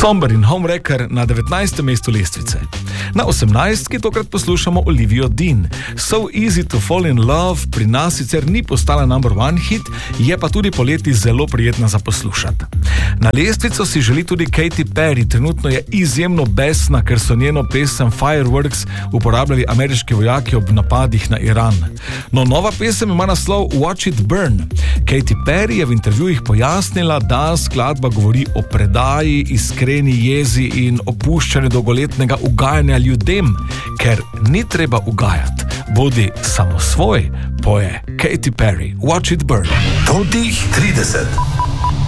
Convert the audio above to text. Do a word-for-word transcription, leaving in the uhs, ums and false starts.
Somber in Homewrecker na devetnajstem mestu lestvice. Na osemnajstki tokrat poslušamo Olivio Dean. So Easy to Fall in Love pri nas sicer ni postala number one hit, je pa tudi poleti zelo prijetna za poslušati. Na lestvico si želi tudi Katy Perry, trenutno je izjemno besna, ker so njeno pesem Fireworks uporabljali ameriški vojaki ob napadih na Iran. No, nova pesem ima naslov Watch It Burn. Katy Perry je v intervjujih pojasnila, da skladba govori o predaji, iskreni jezi in opuščanju dolgoletnega ugajanja ljudem, ker ni treba ugajati. Bodi samo svoj, poje Katy Perry. Watch It Burn. Top trideset.